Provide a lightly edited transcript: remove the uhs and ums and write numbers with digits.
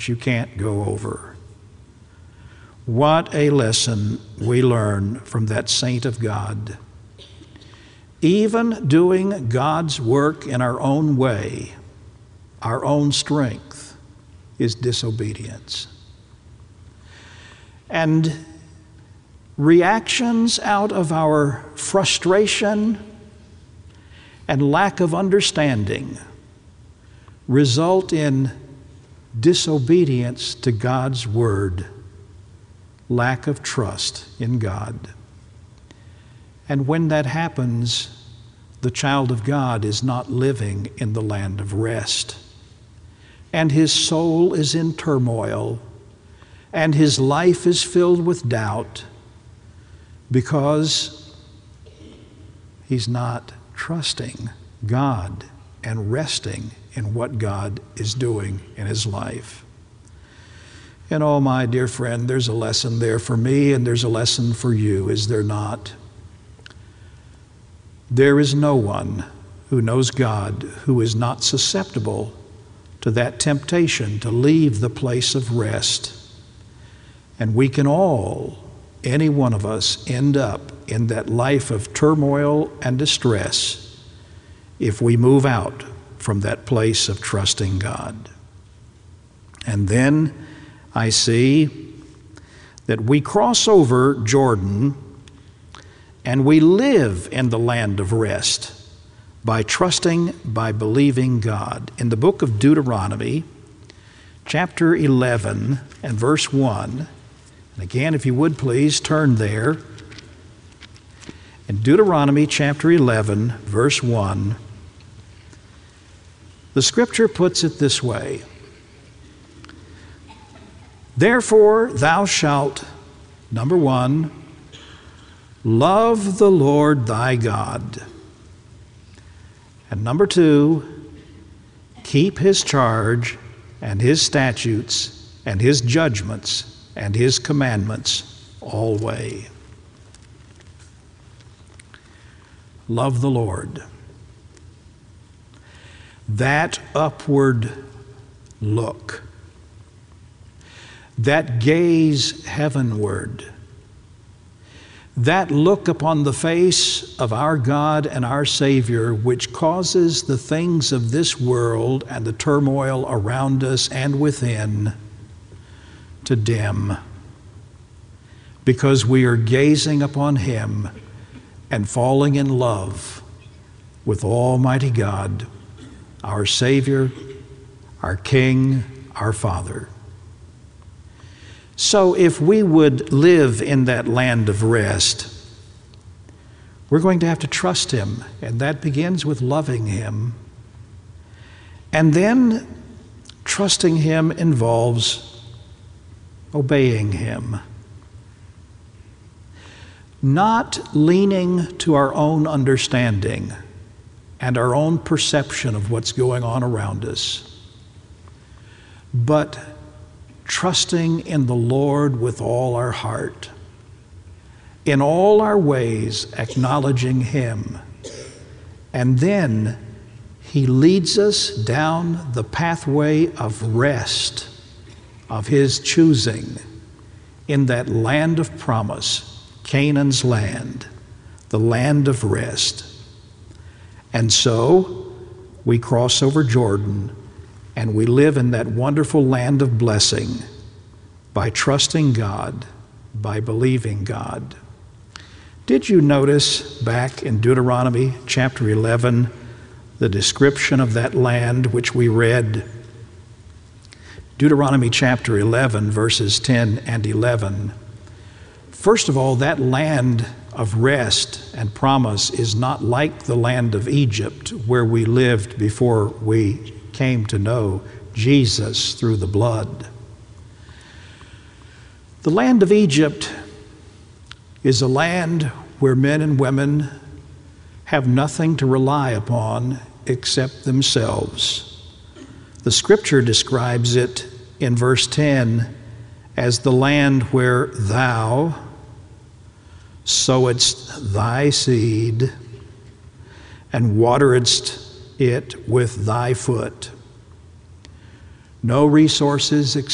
that you can't go over. What a lesson we learn from that saint of God. Even doing God's work in our own way, our own strength, is disobedience. And reactions out of our frustration and lack of understanding result in disobedience to God's word, lack of trust in God. And when that happens, the child of God is not living in the land of rest. And his soul is in turmoil, and his life is filled with doubt because he's not trusting God and resting in what God is doing in his life. And oh, my dear friend, there's a lesson there for me, and there's a lesson for you, is there not? There is no one who knows God who is not susceptible to that temptation to leave the place of rest. And we can all, any one of us, end up in that life of turmoil and distress if we move out from that place of trusting God. And then I see that we cross over Jordan and we live in the land of rest by trusting, by believing God. In the book of Deuteronomy, chapter 11 and verse 1, and again, if you would please turn there. In Deuteronomy chapter 11, verse 1, the scripture puts it this way: Therefore thou shalt, number 1, love the Lord thy God. And number 2, keep his charge and his statutes and his judgments and his commandments alway. Love the Lord. That upward look, that gaze heavenward, that look upon the face of our God and our Savior, which causes the things of this world and the turmoil around us and within to dim, because we are gazing upon him and falling in love with Almighty God, our Savior, our King, our Father. So if we would live in that land of rest, we're going to have to trust him, and that begins with loving him. And then trusting him involves obeying him. Not leaning to our own understanding and our own perception of what's going on around us, but trusting in the Lord with all our heart, in all our ways acknowledging him, and then he leads us down the pathway of rest, of his choosing, in that land of promise, Canaan's land, the land of rest. And so we cross over Jordan and we live in that wonderful land of blessing by trusting God, by believing God. Did you notice back in Deuteronomy chapter 11 the description of that land which we read? Deuteronomy chapter 11, verses 10 and 11. First of all, that land of rest and promise is not like the land of Egypt where we lived before we came to know Jesus through the blood. The land of Egypt is a land where men and women have nothing to rely upon except themselves. The scripture describes it in verse 10 as the land where thou sowedst thy seed and wateredst it with thy foot. No resources